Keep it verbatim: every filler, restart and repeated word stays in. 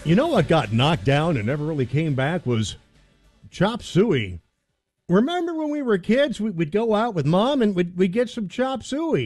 You know what got knocked down and never really came back was chop suey. Remember when we were kids, we- we'd go out with Mom and we'd, we'd get some chop suey.